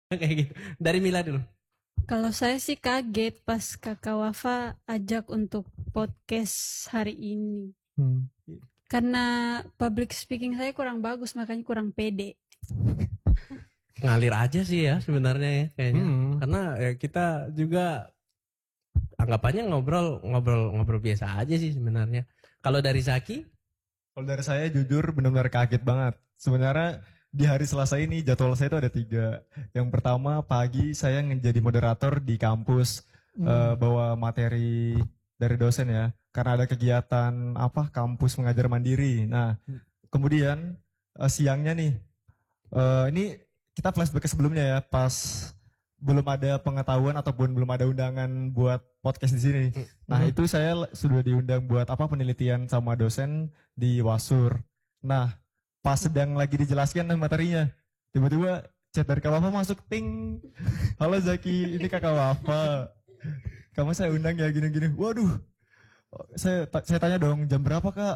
Kayak gitu. Dari Mila dulu. Kalau saya sih kaget pas Kakak Wafa ajak untuk podcast hari ini. Karena public speaking saya kurang bagus, makanya kurang pede. Ngalir aja sih ya sebenarnya ya kayaknya. Karena ya kita juga anggapannya ngobrol biasa aja sih sebenarnya. Kalau dari Zaki, Kalau dari saya jujur benar-benar kaget banget. Sebenarnya di hari Selasa ini jadwal saya itu ada 3. Yang pertama pagi saya menjadi moderator di kampus bawa materi dari dosen ya. Karena ada kegiatan kampus mengajar mandiri. Nah kemudian siangnya nih ini kita flashback ke sebelumnya ya pas belum ada pengetahuan ataupun belum ada undangan buat podcast di sini. Nah, itu saya sudah diundang buat penelitian sama dosen di Wasur. Nah, pas sedang lagi dijelaskan materinya, tiba-tiba chat dari Kak Wafa masuk ting. Halo Zaki, ini Kakak Wafa. Kamu saya undang ya gini-gini. Waduh. Saya tanya dong, jam berapa Kak?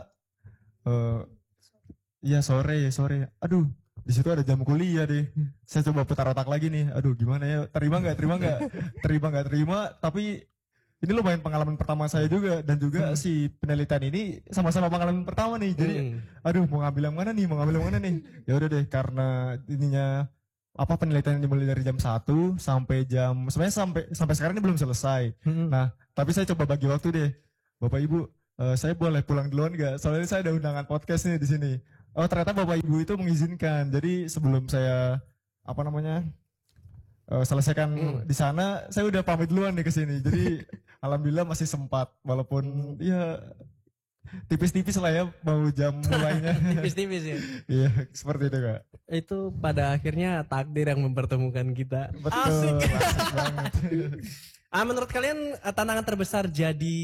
Iya sore. Aduh, di situ ada jam kuliah deh. Saya coba putar otak lagi nih. Aduh, gimana ya? Terima nggak? Terima. Tapi ini lumayan pengalaman pertama saya juga dan juga si penelitian ini sama-sama pengalaman pertama nih. Jadi, aduh, mau ngambil yang mana nih? Ya udah deh, karena ininya penelitian dimulai dari jam 1 sampai sebenarnya sampai sekarang ini belum selesai. Nah, tapi saya coba bagi waktu deh. Bapak Ibu, saya boleh pulang duluan nggak? Soalnya saya ada undangan podcast nih di sini. Oh ternyata Bapak Ibu itu mengizinkan. Jadi sebelum saya selesaikan di sana, saya udah pamit duluan nih ke sini. Jadi alhamdulillah masih sempat, walaupun ya tipis-tipis lah ya mau jam mulainya. tipis-tipis ya. Iya seperti itu Kak. Itu pada akhirnya takdir yang mempertemukan kita. Betul. Asik. Asik banget. Menurut kalian tantangan terbesar jadi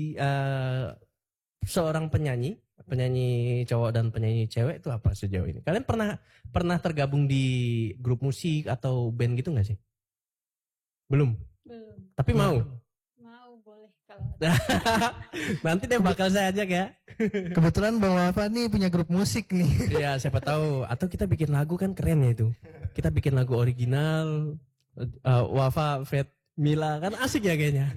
seorang penyanyi cowok dan penyanyi cewek itu apa sejauh ini? Kalian pernah tergabung di grup musik atau band gitu nggak sih? Belum. Tapi mau. Mau boleh kalau Nanti deh bakal saya ajak ya. Kebetulan Bang Wafa nih punya grup musik nih. Iya siapa tahu. Atau kita bikin lagu kan keren ya itu. Kita bikin lagu original. Wafa, Fet, Mila kan asik ya kayaknya.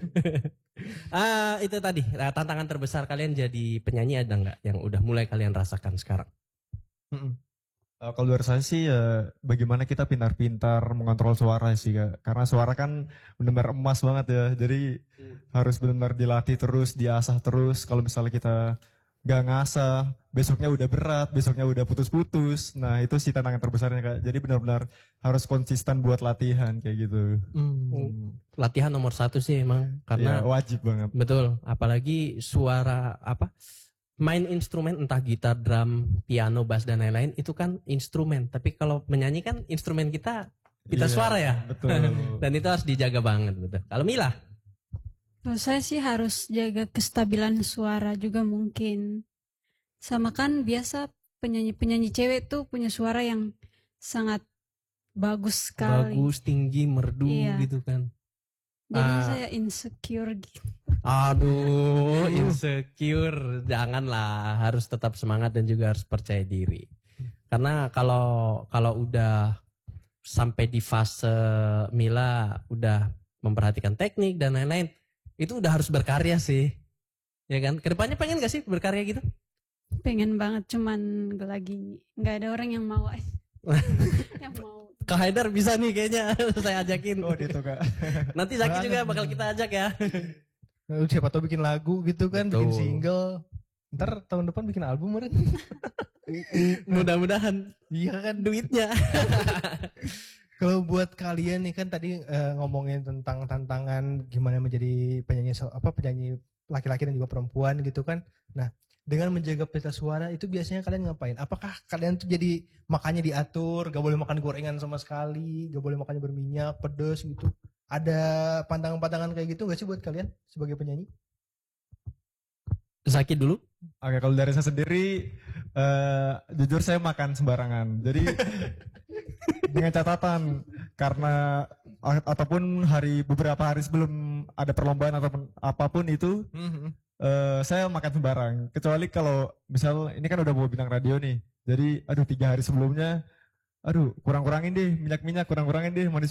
Itu tadi tantangan terbesar kalian jadi penyanyi ada nggak yang udah mulai kalian rasakan sekarang? Kalau dari saya sih bagaimana kita pintar-pintar mengontrol suara sih Kak. Karena suara kan benar-benar emas banget ya. Jadi harus benar-benar dilatih terus, diasah terus. Kalau misalnya kita gak ngasah, besoknya udah berat, besoknya udah putus-putus. Nah itu sih tantangan terbesarnya Kak. Jadi benar-benar harus konsisten buat latihan kayak gitu. Latihan nomor 1 sih emang. Karena ya, wajib banget. Betul, apalagi suara main instrumen entah gitar, drum, piano, bass dan lain-lain itu kan instrumen. Tapi kalau menyanyi kan instrumen kita suara ya. Betul. Dan itu harus dijaga banget betul. Kalau Mila? Kalau saya sih harus jaga kestabilan suara juga mungkin. Sama kan biasa penyanyi cewek tuh punya suara yang sangat bagus sekali. Bagus, tinggi, merdu gitu kan. Jadi saya insecure gitu. Aduh, insecure. Janganlah, harus tetap semangat dan juga harus percaya diri. Karena kalau udah sampai di fase Mila udah memperhatikan teknik dan lain-lain, itu udah harus berkarya sih. Ya kan? Kedepannya pengen gak sih berkarya gitu? Pengen banget, cuman gak ada orang yang mau. Yang mau. Kak Haidar bisa nih kayaknya saya ajakin. Oh gitu Kak. Nanti Zaki juga bakal kita ajak ya. Siapa tahu bikin lagu gitu kan, Betul. bikin single. Ntar tahun depan bikin album meren. Mudah-mudahan. Iya kan Duitnya. Kalau buat kalian nih kan tadi ngomongin tentang tantangan gimana menjadi penyanyi penyanyi laki-laki dan juga perempuan gitu kan. Nah, dengan menjaga peta suara itu biasanya kalian ngapain? Apakah kalian tuh jadi makannya diatur, gak boleh makan gorengan sama sekali, gak boleh makannya berminyak, pedes gitu? Ada pantangan-pantangan kayak gitu gak sih buat kalian sebagai penyanyi? Zaki dulu. Oke, kalau dari saya sendiri, jujur saya makan sembarangan. Jadi dengan catatan karena ataupun beberapa hari sebelum ada perlombaan ataupun apapun itu, saya makan sembarang. Kecuali kalau misal ini kan udah mau bintang radio nih. Jadi 3 hari sebelumnya, kurang-kurangin deh minyak-minyak, kurang-kurangin deh manis